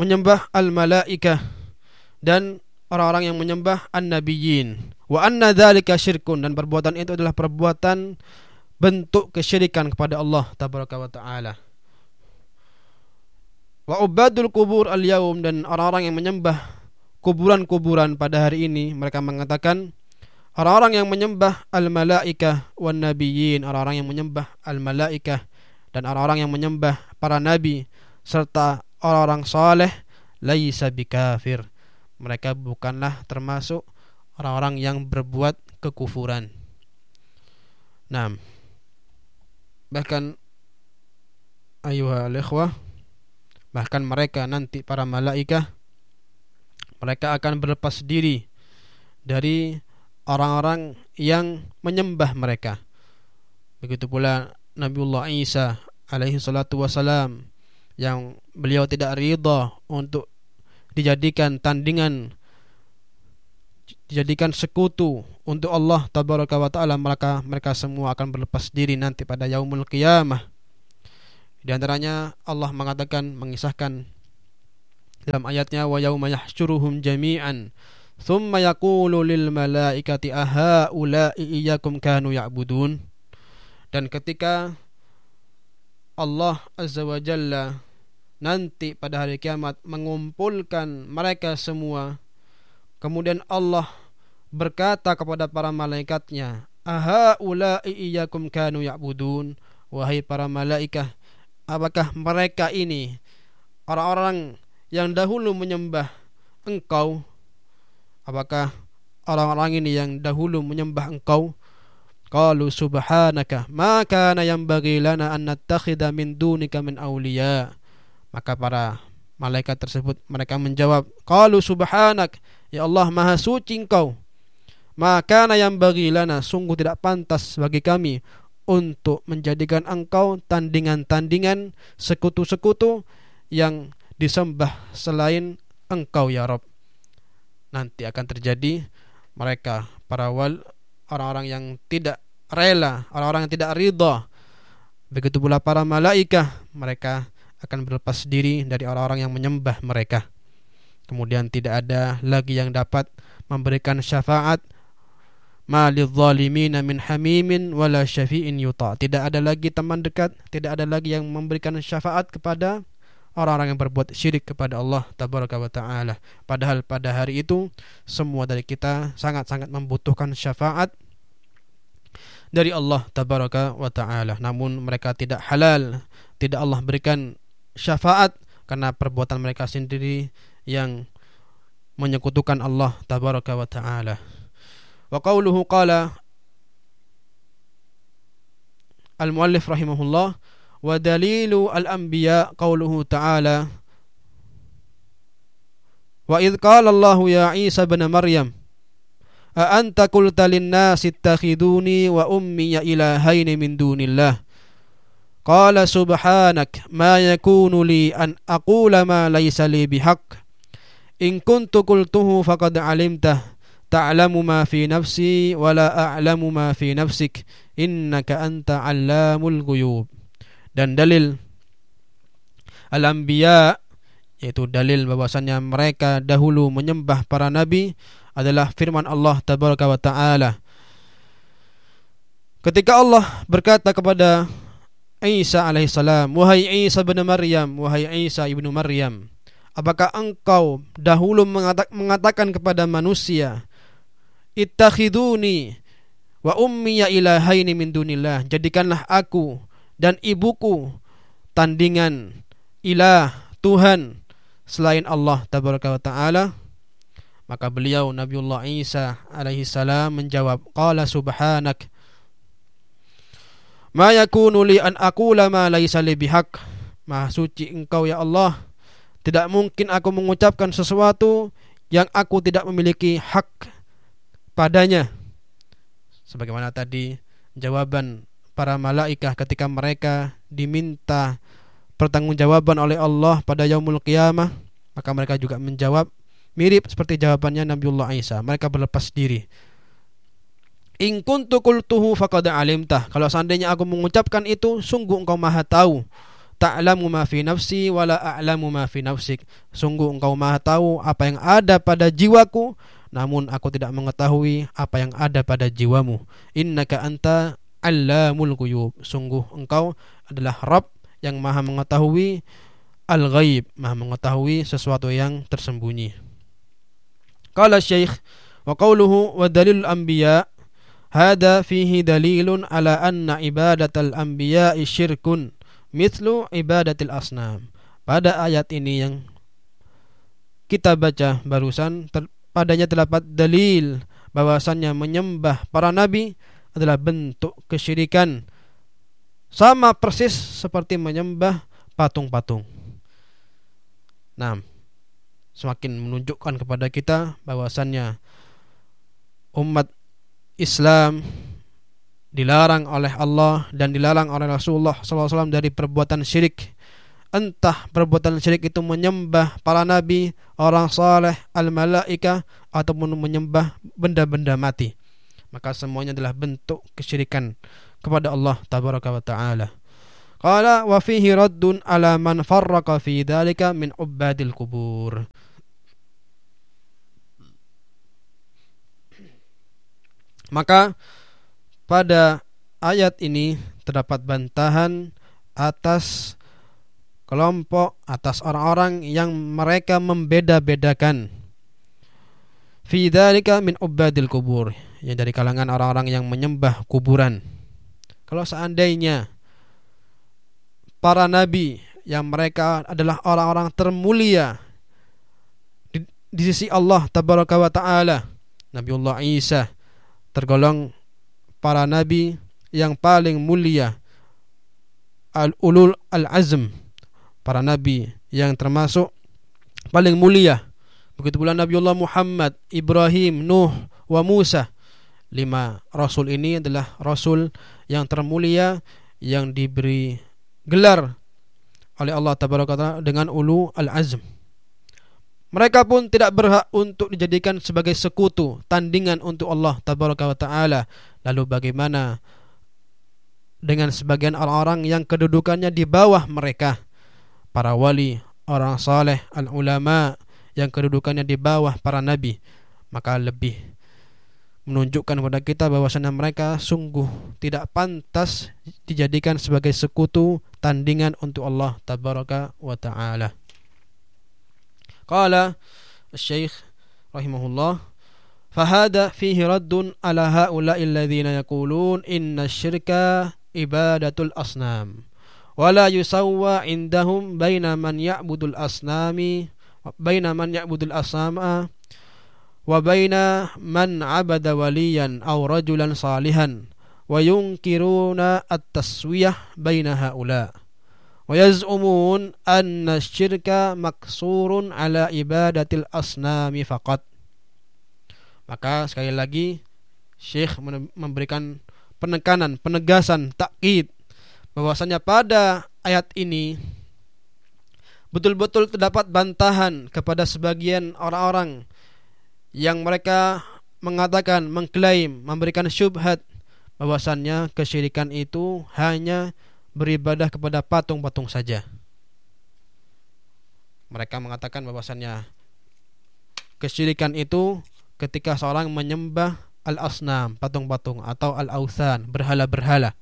menyembah al-malaikah dan orang-orang yang menyembah an-nabiyyin, wa anna dzalika syirkun, dan perbuatan itu adalah perbuatan bentuk kesyirikan kepada Allah tabaraka wa taala. Wa ubadul kubur al-yaum, dan orang-orang yang menyembah kuburan-kuburan pada hari ini, mereka mengatakan orang-orang yang menyembah al-malaikah wan nabiyyin, orang-orang yang menyembah al-malaikah dan orang-orang yang menyembah para nabi serta orang-orang saleh, laisa bikafir, mereka bukanlah termasuk orang-orang yang berbuat kekufuran. Nah, bahkan ayyuhal ikhwah, bahkan mereka nanti para malaikah, mereka akan berlepas diri dari orang-orang yang menyembah mereka. Begitu pula Nabiullah Isa alaihi salatu wasalam, yang beliau tidak ridha untuk dijadikan tandingan, dijadikan sekutu untuk Allah tabaraka wa taala, maka mereka semua akan berlepas diri nanti pada yaumul qiyamah. Di antaranya Allah mengatakan, mengisahkan dalam ayatnya, wa yauma yahsyuruhum jami'an thumma yaqulu lil malaikati ahaula'i iyyakum kanu ya'budun. Dan ketika Allah azza wa jalla nanti pada hari kiamat mengumpulkan mereka semua, kemudian Allah berkata kepada para malaikatnya, ahaula'i iyyakum kanu ya'budun, wahai para malaikat, apakah mereka ini orang-orang yang dahulu menyembah engkau? Apakah orang-orang ini yang dahulu menyembah engkau? Qalu subhanaka ma kana yanbaghi lana an nattakhidha min dunika min awliya. Maka para malaikat tersebut mereka menjawab, qalu subhanak, ya Allah maha suci engkau, ma kana yanbaghi lana, sungguh tidak pantas bagi kami untuk menjadikan engkau tandingan-tandingan, sekutu-sekutu yang disembah selain engkau ya Rabb. Nanti akan terjadi mereka para orang-orang yang tidak rela, orang-orang yang tidak ridha. Begitu pula para malaikat, mereka akan berlepas diri dari orang-orang yang menyembah mereka. Kemudian tidak ada lagi yang dapat memberikan syafaat, ma lidh-dhalimina min hamimin wala syafi'in yuta. Tidak ada lagi teman dekat, tidak ada lagi yang memberikan syafaat kepada orang-orang yang berbuat syirik kepada Allah tabaraka wa taala. Padahal pada hari itu semua dari kita sangat-sangat membutuhkan syafaat dari Allah tabaraka wa taala. Namun mereka tidak halal, tidak Allah berikan syafaat karena perbuatan mereka sendiri yang menyekutukan Allah tabaraka wa taala. Wa qauluhu, qala al-muallif rahimahullah, wa dalilu al-anbiya qauluhu ta'ala, wa idh qala Allahu ya Isa ibn Maryam a anta qulta lin-nasi ittakhiduni wa ummi ilahaini min dunillah, qala subhanak ma yakunu li an aqula ma laysa li bihaq, in kuntu qultuhu faqad alimtah, ta'lamu ma fi nafsi wa la a'lamu ma fi nafsik, innaka anta 'allamul ghuyub. Dan dalil al-anbiya, yaitu dalil bahwasannya mereka dahulu menyembah para nabi, adalah firman Allah tabaraka wa ta'ala ketika Allah berkata kepada Isa alaihissalam, wahai Isa bin Maryam, wahai Isa ibnu Maryam, apakah engkau dahulu mengatakan kepada manusia, ittakhiduni wa ummi ilahaini min dunillah, jadikanlah aku dan ibuku tandingan ilah, Tuhan selain Allah tabaraka wa ta'ala? Maka beliau Nabiullah Isa alaihi salam menjawab, qala subhanak ma yakunu li an aqula ma laysa li bihaq, maha suci engkau ya Allah, tidak mungkin aku mengucapkan sesuatu yang aku tidak memiliki hak padanya. Sebagaimana tadi jawaban para malaikat ketika mereka diminta pertanggungjawaban oleh Allah pada yaumul qiyamah, maka mereka juga menjawab mirip seperti jawabannya Nabiullah Isa. Mereka berlepas diri. In kuntu qultuhu faqad alimtah, kalau seandainya aku mengucapkan itu, sungguh engkau maha tahu. ta'lamu ma fi nafsi wa la a'lamu ma fi nafsik. Sungguh engkau Maha tahu apa yang ada pada jiwaku, namun aku tidak mengetahui apa yang ada pada jiwamu. Innaka anta 'allamul ghuyub. Sungguh engkau adalah Rabb yang Maha mengetahui al-ghaib, Maha mengetahui sesuatu yang tersembunyi. Qala Syekh wa qawluhu wa dalilul anbiya hada fihi dalilun ala anna ibadatal anbiya syirkun mithlu ibadatil asnam. Pada ayat ini yang kita baca barusan, padanya terdapat dalil bahwasannya menyembah para nabi adalah bentuk kesyirikan, sama persis seperti menyembah patung-patung. Nah, semakin menunjukkan kepada kita bahwasannya umat Islam dilarang oleh Allah dan dilarang oleh Rasulullah SAW dari perbuatan syirik. Entah perbuatan syirik itu menyembah para nabi, orang saleh, al-malaika, ataupun menyembah benda-benda mati. Maka semuanya adalah bentuk kesyirikan kepada Allah tabaraka wa ta'ala. Qala wa fihi raddun ala man farraqa fi dzalika min ubadil kubur. Maka pada ayat ini terdapat bantahan atas kelompok, atas orang-orang yang mereka membeda-bedakan fi dzalika min ubadil kubur, yang dari kalangan orang-orang yang menyembah kuburan. Kalau seandainya para nabi yang mereka adalah orang-orang termulia di sisi Allah tabaraka wa ta'ala, Nabiullah Isa tergolong para nabi yang paling mulia, al-ulul al-azm, para nabi yang termasuk paling mulia. Begitu pula Nabiullah Muhammad, Ibrahim, Nuh, wa Musa. 5 rasul ini adalah rasul yang termulia yang diberi gelar oleh Allah tabaraka ta'ala dengan ulu al-azm. Mereka pun tidak berhak untuk dijadikan sebagai sekutu, tandingan untuk Allah tabaraka wa ta'ala. Lalu bagaimana dengan sebagian orang-orang yang kedudukannya di bawah mereka? Para wali, orang saleh, al-ulama yang kedudukannya di bawah para nabi. Maka lebih menunjukkan kepada kita bahwasanya mereka sungguh tidak pantas dijadikan sebagai sekutu, tandingan untuk Allah tabaraka wa ta'ala. Qala Syekh rahimahullah, fahada fihi raddun ala haula'i alladhina yaqulun inna syirka ibadatul asnam wa la yusawwa indahum baina man ya'budul asnami baina man ya'budul asnama wa baina man 'abada waliyan aw rajulan salihan wa yunkiruna at-taswiyah baina haula' wa yaz'umun anna syirka maksurun ala ibadatil asnami faqat. Maka sekali lagi Syekh memberikan penekanan, penegasan, takkid bahwasanya pada ayat ini betul-betul terdapat bantahan kepada sebagian orang-orang yang mereka mengatakan, mengklaim, memberikan syubhat bahwasannya kesyirikan itu hanya beribadah kepada patung-patung saja. Mereka mengatakan bahwasannya kesyirikan itu ketika seorang menyembah al-asnam, patung-patung, atau al-authan, berhala-berhala.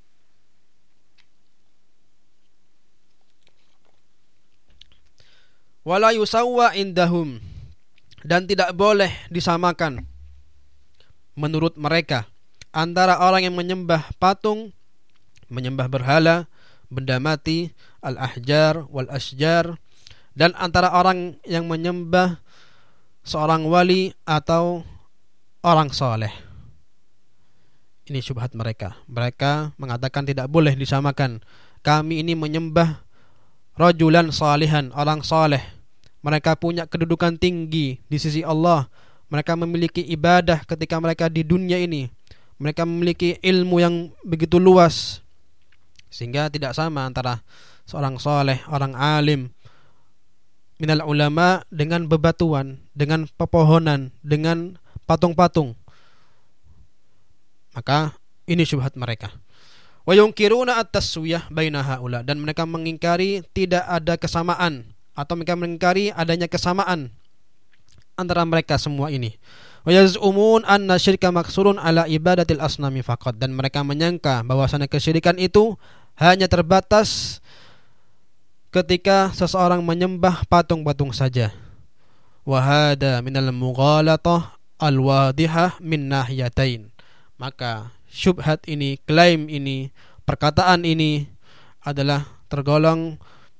Wala yusawwa indahum, dan tidak boleh disamakan menurut mereka antara orang yang menyembah patung, menyembah berhala, benda mati, al-ahjar wal asjar, dan antara orang yang menyembah seorang wali atau orang soleh. Ini syubhat mereka. Mereka mengatakan tidak boleh disamakan. Kami ini menyembah rajulan salihan, orang soleh. Mereka punya kedudukan tinggi di sisi Allah. Mereka memiliki ibadah ketika mereka di dunia ini. Mereka memiliki ilmu yang begitu luas, sehingga tidak sama antara seorang soleh, orang alim minal ulama dengan bebatuan, dengan pepohonan, dengan patung-patung. Maka ini syubhat mereka. Wa yunkiruna at-taswiyah baina haula, dan mereka mengingkari tidak ada kesamaan atau mereka mengingkari adanya kesamaan antara mereka semua ini. Wa yaz'umun anna syirka maksurun ala ibadatil asnami faqat, dan mereka menyangka bahwasanya kesyirikan itu hanya terbatas ketika seseorang menyembah patung-patung saja. Wa hada minal mughalatah al-wadihah min nahiyatain. Maka syubhat ini, klaim ini, perkataan ini adalah tergolong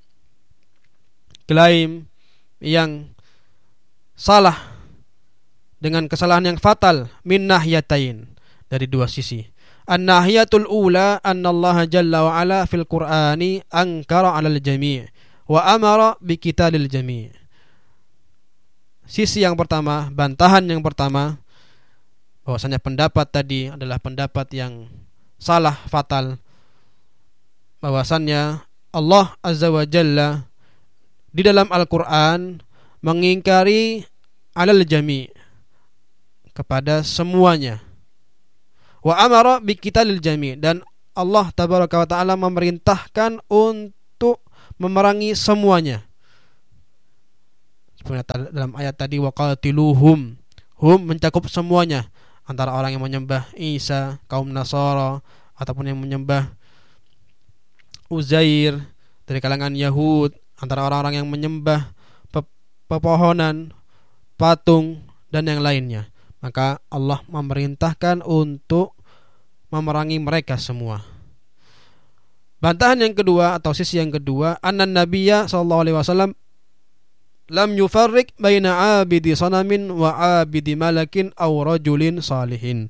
klaim yang salah dengan kesalahan yang fatal min nahiyatain, dari dua sisi. An-nahiyatul ula anna Allah jalla wa ala fil Qur'ani ankara 'alal jami' wa amara bi qitalil jami'. Sisi yang pertama, bantahan yang pertama, bahwasanya pendapat tadi adalah pendapat yang salah fatal, bahwasannya Allah Azza wa Jalla di dalam Al-Qur'an mengingkari 'alal jami', kepada semuanya. Wa amara bi qitalil jami', dan Allah tabaraka wa taala memerintahkan untuk memerangi semuanya. Sebenarnya dalam ayat tadi waqatiluhum, hum mencakup semuanya, antara orang yang menyembah Isa, kaum Nasara, ataupun yang menyembah Uzair dari kalangan Yahud, antara orang-orang yang menyembah pepohonan, patung, dan yang lainnya. Maka Allah memerintahkan untuk memerangi mereka semua. Bantahan yang kedua atau sisi yang kedua, anna nabiyya sallallahu alaihi wasallam lam yufarriq baina abidi sanamin wa abidi malakin aw rajulin salihin.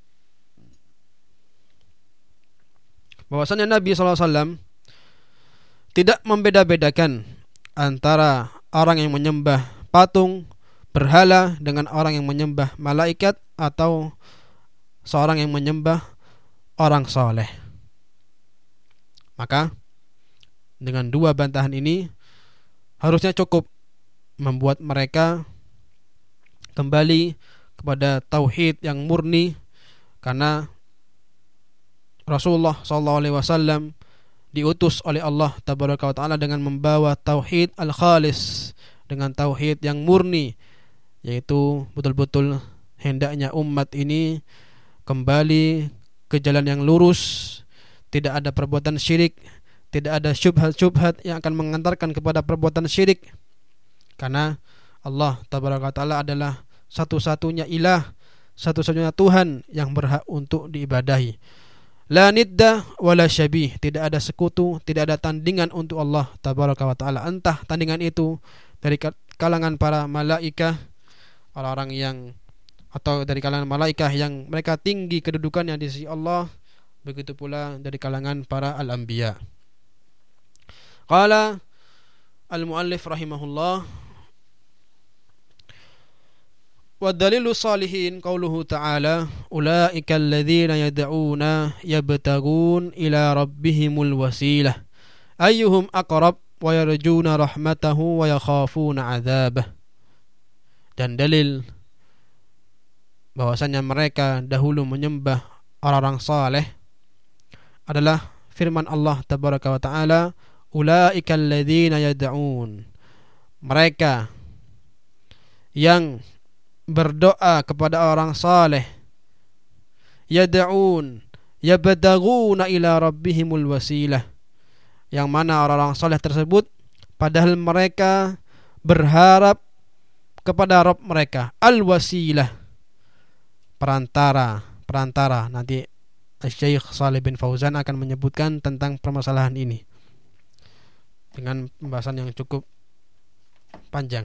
Bahwasanya Nabi sallallahu alaihi wasallam tidak membeda-bedakan antara orang yang menyembah patung, berhala, dengan orang yang menyembah malaikat atau seorang yang menyembah orang saleh. Maka dengan dua bantahan ini harusnya cukup membuat mereka kembali kepada tauhid yang murni, karena Rasulullah SAW diutus oleh Allah Tabaraka wa Ta'ala dengan membawa tauhid al-khalis, dengan tauhid yang murni, yaitu betul-betul hendaknya umat ini kembali ke jalan yang lurus, tidak ada perbuatan syirik, tidak ada syubhat-syubhat yang akan mengantarkan kepada perbuatan syirik. Karena Allah Tabaraka wa Ta'ala adalah satu-satunya ilah, satu-satunya Tuhan yang berhak untuk diibadahi. La nidda wala syabih, tidak ada sekutu, tidak ada tandingan untuk Allah Tabaraka wa Ta'ala. Entah tandingan itu dari kalangan para malaikah, orang-orang yang, atau dari kalangan malaikah yang mereka tinggi kedudukannya di sisi Allah, begitu pula dari kalangan para al-anbiya. Qala al-muallif rahimahullah, wa dalilu salihin qauluhu ta'ala ulaika alladhina yad'una yabtagun ila rabbihimul wasilah ayyuhum aqrab wa yarjuna rahmatahu wa yakhafuna 'adzabah. Dan dalil bahwasanya mereka dahulu menyembah orang-orang saleh adalah firman Allah Tabaraka wa Ta'ala, ulaika alladhina yad'un, mereka yang berdoa kepada orang saleh, yad'un yabtaguna ila rabbihimul wasilah, yang mana orang-orang saleh tersebut padahal mereka berharap kepada Rabb mereka, al-wasilah, perantara. Nanti Syekh Shalih bin Fauzan akan menyebutkan tentang permasalahan ini dengan pembahasan yang cukup panjang.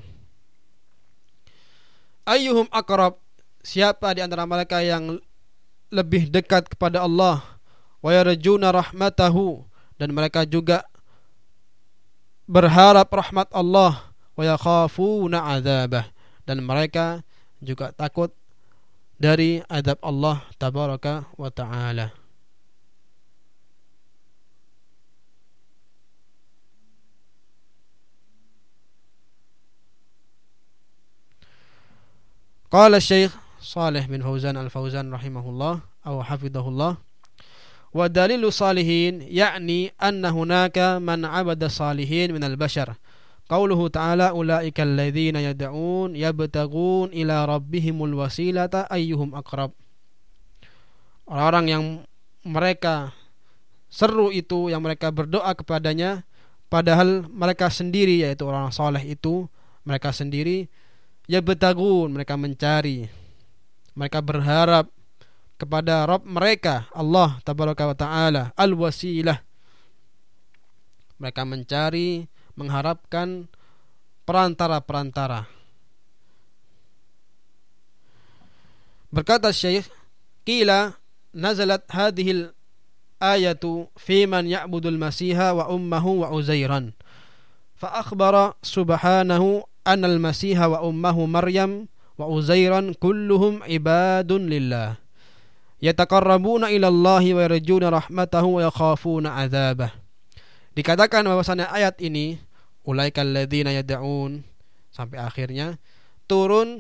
Ayyuhum aqrab, siapa di antara mereka yang lebih dekat kepada Allah, wa yarjuna rahmatahu, dan mereka juga berharap rahmat Allah, wa yakhafuna 'adzabah, dan mereka juga takut dari azab Allah Tabaraka wa Ta'ala. Qala Syekh Shalih bin Fauzan al-Fauzan rahimahullah aw hafidhahullah, Wa dalilu salihin yakni anna hunaka man 'abada salihin minal bashar. Qauluhu ta'ala ulaika alladzina yad'un yabtagun ila rabbihimul wasilata ayyuhum aqrab. Orang-orang yang mereka seru itu, yang mereka berdoa kepadanya, padahal mereka sendiri, yaitu orang saleh itu, mereka sendiri yabtagun, mereka mencari, mereka berharap kepada Rabb mereka Allah tabaraka wa ta'ala al-wasilah. Mereka mencari, mengharapkan perantara-perantara. Berkata Syekh, qila nazalat hadhil ayatu fi man ya'budul masiha wa ummuhu wa uzairan. Fa akhbara subhanahu anna al-masiha wa ummuhu Maryam wa uzairan kulluhum ibadun lillah. Yataqarrabuna ila Allahi wa yarjuna rahmatahu wa yakhafuna 'adzabah. Dikatakan bahwasanya ayat ini ulaikal ladzina yad'un sampai akhirnya turun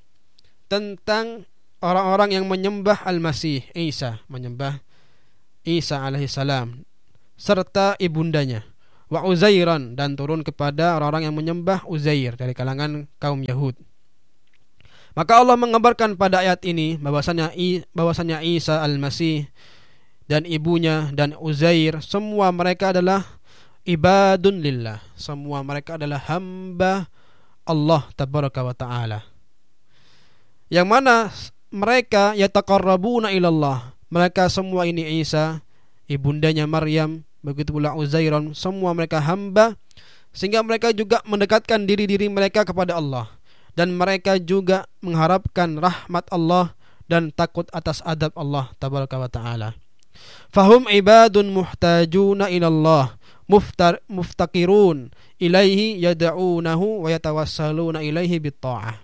tentang orang-orang yang menyembah Al-Masih Isa, menyembah Isa alaihi salam serta ibundanya, wa Uzairan, dan turun kepada orang-orang yang menyembah Uzair dari kalangan kaum Yahud. Maka Allah mengabarkan pada ayat ini bahwasanya Isa Al-Masih dan ibunya dan Uzair semua mereka adalah ibadun lillah, semua mereka adalah hamba Allah tabaraka wa ta'ala, yang mana mereka yataqarrabuna ilallah, mereka semua ini Isa, ibundanya Maryam, begitu pula Uzairan, semua mereka hamba, sehingga mereka juga mendekatkan diri mereka kepada Allah, dan mereka juga mengharapkan rahmat Allah dan takut atas adab Allah tabaraka wa ta'ala. Fahum ibadun muhtajuna ilallah muftaqirun ilaihi yad'unahu wa yatawassaluna ilaihi bitta'ah.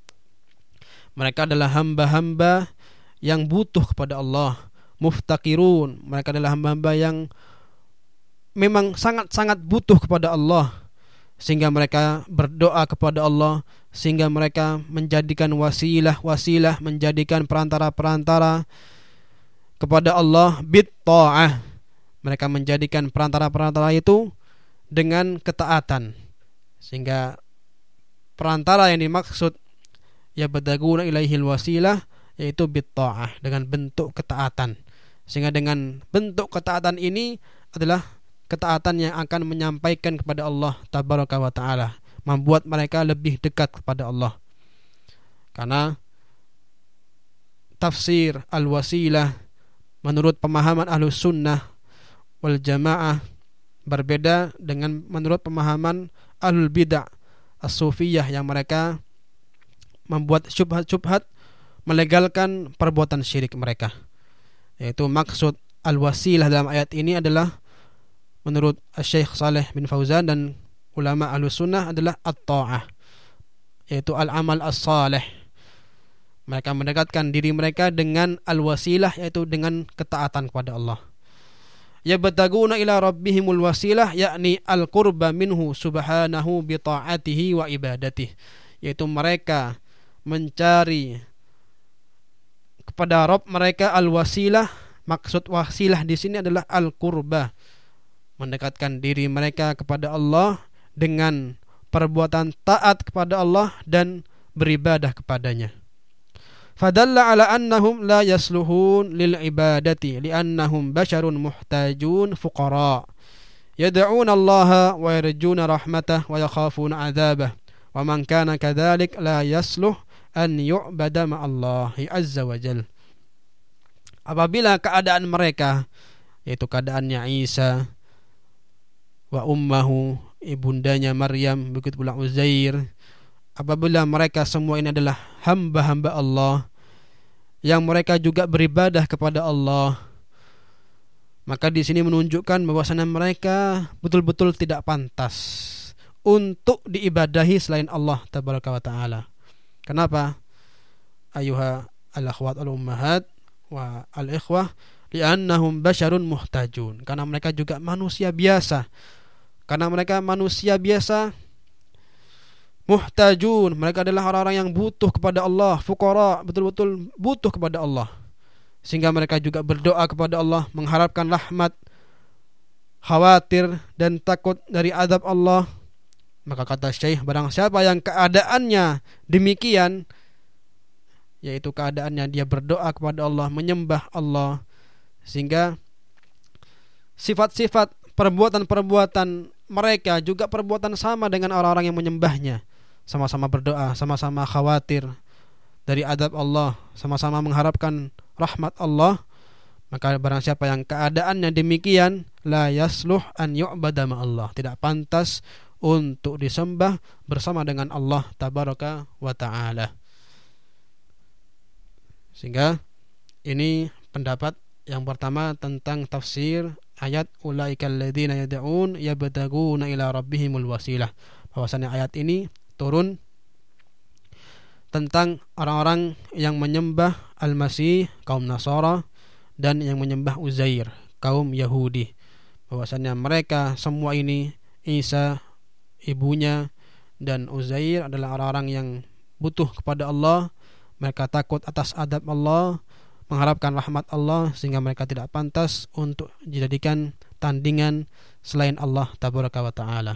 Mereka adalah hamba-hamba yang butuh kepada Allah, muftaqirun, mereka adalah hamba-hamba yang memang sangat-sangat butuh kepada Allah, sehingga mereka berdoa kepada Allah, sehingga mereka menjadikan wasilah, menjadikan perantara-perantara kepada Allah bitta'ah. Mereka menjadikan perantara-perantara itu dengan ketaatan, sehingga perantara yang dimaksud ya badaguna ilaihil wasilah yaitu bitta'ah, dengan bentuk ketaatan, sehingga dengan bentuk ketaatan ini adalah ketaatan yang akan menyampaikan kepada Allah tabaraka wa ta'ala, membuat mereka lebih dekat kepada Allah. Karena tafsir al-wasilah menurut pemahaman Ahlus Sunnah wal Jamaah berbeda dengan menurut pemahaman Ahlul Bid'ah As-Sufiyah, yang mereka membuat syubhat-syubhat melegalkan perbuatan syirik mereka. Yaitu maksud al-wasilah dalam ayat ini adalah menurut Syekh Saleh bin Fauzan dan ulama Ahlus Sunnah adalah at-ta'ah, yaitu al-amal as-salih. Mereka mendekatkan diri mereka dengan al-wasilah, yaitu dengan ketaatan kepada Allah. Yabtaguna ila rabbihimul wasilah, yakni al-qurba minhu subhanahu bi ta'atihi wa ibadatihi, yaitu mereka mencari kepada Rabb mereka al-wasilah. Maksud wasilah di sini adalah al-qurba, mendekatkan diri mereka kepada Allah dengan perbuatan taat kepada Allah dan beribadah kepadanya. Fadalla ala annahum la yasluhun lil ibadati liannahum basharun muhtajun fuqara yad'una Allah wa yarjuna rahmatah wa yakhafuna 'adzabah wa man kana kadzalik la yasluh an yu'bada ma Allah azza wa jalla. Apabila keadaan mereka, yaitu keadaannya Isa wa ummuhu, ibundanya Maryam, begitu pula Uzair, apabila mereka semua ini adalah hamba-hamba Allah yang mereka juga beribadah kepada Allah, maka di sini menunjukkan bahwasanya mereka betul-betul tidak pantas untuk diibadahi selain Allah tabaraka wa taala. Kenapa? Ayuha al-akhwat al-ummahat wa al-ikhwah, li'annahum basyarun muhtajun, karena mereka juga manusia biasa. Karena mereka manusia biasa, muhtajun, mereka adalah orang-orang yang butuh kepada Allah, fuqara, betul-betul butuh kepada Allah. sehingga mereka juga berdoa kepada Allah mengharapkan rahmat, khawatir dan takut dari azab Allah. Maka kata Syekh, barang siapa yang keadaannya demikian, yaitu keadaannya dia berdoa kepada Allah, menyembah Allah, sehingga sifat-sifat perbuatan-perbuatan mereka juga perbuatan sama dengan orang-orang yang menyembahnya, sama-sama berdoa, sama-sama khawatir dari azab Allah, sama-sama mengharapkan rahmat Allah, maka barang siapa yang keadaannya demikian, la yasluh an yu'bada ma Allah, tidak pantas untuk disembah bersama dengan Allah tabaraka wa ta'ala. Sehingga ini pendapat yang pertama tentang tafsir ayat ulaikal ladzina yad'un yabtaguna ila rabbihimul wasilah, bahwasanya ayat ini turun tentang orang-orang yang menyembah Al-Masih, kaum Nasara, dan yang menyembah Uzair, kaum Yahudi, bahwasanya mereka semua ini, Isa ibunya dan Uzair, adalah orang-orang yang butuh kepada Allah. Mereka takut atas adab Allah, mengharapkan rahmat Allah, sehingga mereka tidak pantas untuk dijadikan tandingan selain Allah tabaraka wa ta'ala.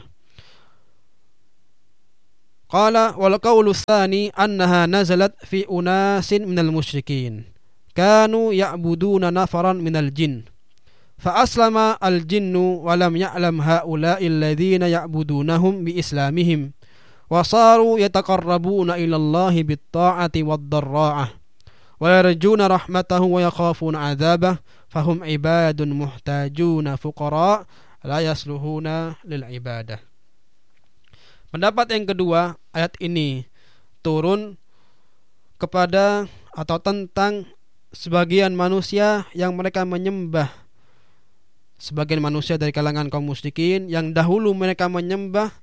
Qala wal qawlu tsani annaha nazalat fi unasin minal musyrikin kanu ya'buduna nafaran minal jin fa aslama al jinnu wa lam ya'lam haula'i alladhina ya'budunahum bi islamihim wa saru yataqarrabuna ila Allahi bit ta'ati wad dharra'ah wa yarjuna rahmatahu wa yakhafuna 'adzabah fahum ibadun muhtajuna fuqara la yasluhuna lil ibadah. Pendapat yang kedua, ayat ini turun kepada atau tentang sebagian manusia yang mereka menyembah, sebagian manusia dari kalangan kaum musyrikin yang dahulu mereka menyembah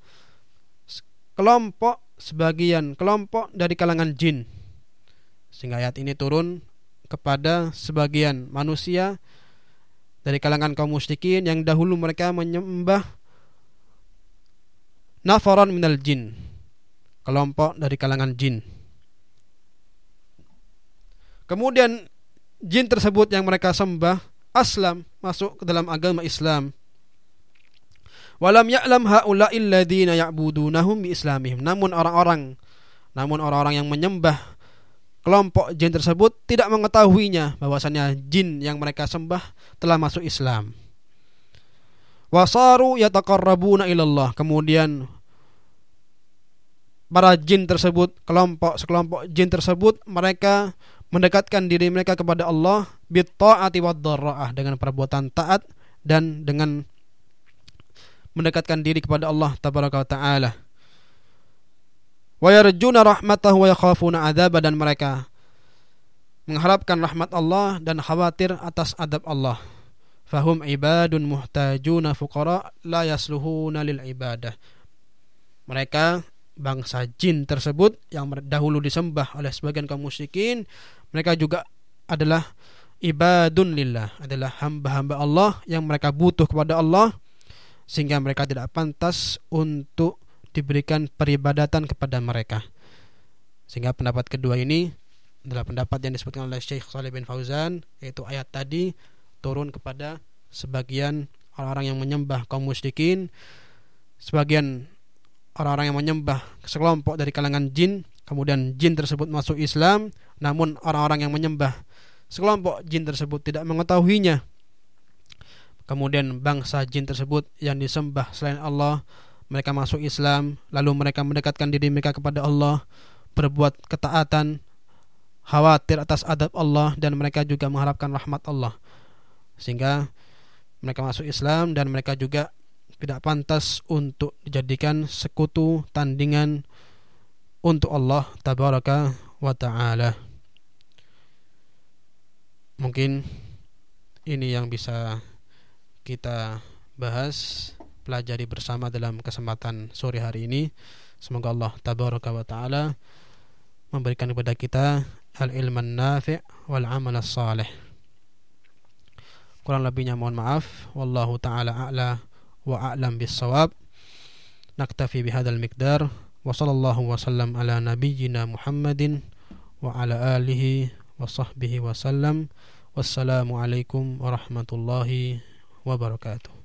sebagian kelompok dari kalangan jin. Sehingga ayat ini turun kepada sebagian manusia dari kalangan kaum musyrikin yang dahulu mereka menyembah nafaran minal jin, kelompok dari kalangan jin. Kemudian jin tersebut yang mereka sembah aslam, masuk ke dalam agama Islam. Walam ya'lam haula'il ladzina ya'budunahum bi islamihim. Namun orang-orang yang menyembah kelompok jin tersebut tidak mengetahuinya bahwasanya jin yang mereka sembah telah masuk Islam. Wasaru yataqarrabuna ilallah. Kemudian para jin tersebut, sekelompok jin tersebut, mereka mendekatkan diri mereka kepada Allah bit ta'ati wad dharra'ah, dengan perbuatan taat dan dengan mendekatkan diri kepada Allah tabaraka wa taala. Wa yarjuna rahmatahu wa yakhafuna 'adzaba, dan mereka mengharapkan rahmat Allah dan khawatir atas adab Allah. Fahum ibadun muhtajuna fuqara la yasluhuna lil ibadah. Mereka bangsa jin tersebut yang dahulu disembah oleh sebagian kaum musyrikin, mereka juga adalah ibadun lillah, adalah hamba-hamba Allah yang mereka butuh kepada Allah, sehingga mereka tidak pantas untuk diberikan peribadatan kepada mereka. Sehingga pendapat kedua ini adalah pendapat yang disebutkan oleh Syekh Shalih bin Fauzan, yaitu ayat tadi turun kepada sebagian orang-orang yang menyembah kaum musyrikin, sebagian orang-orang yang menyembah sekelompok dari kalangan jin, kemudian jin tersebut masuk Islam, namun orang-orang yang menyembah sekelompok jin tersebut tidak mengetahuinya. Kemudian bangsa jin tersebut yang disembah selain Allah, mereka masuk Islam, lalu mereka mendekatkan diri mereka kepada Allah, berbuat ketaatan, khawatir atas adab Allah, dan mereka juga mengharapkan rahmat Allah, sehingga mereka masuk Islam dan mereka juga tidak pantas untuk dijadikan sekutu, tandingan untuk Allah tabaraka wa ta'ala. Mungkin ini yang bisa kita bahas, pelajari bersama dalam kesempatan sore hari ini. Semoga Allah tabaraka wa ta'ala memberikan kepada kita al-ilman nafi' wal amal as-salih. Kurang lebihnya mohon maaf. Wallahu ta'ala a'la wa a'lam bis-shawab. Naktafi bihadzal miqdar. Wa sallallahu wa sallam ala nabiyyina Muhammadin wa ala alihi wa sahbihi wa sallam. Wassalamualaikum warahmatullahi wabarakatuh.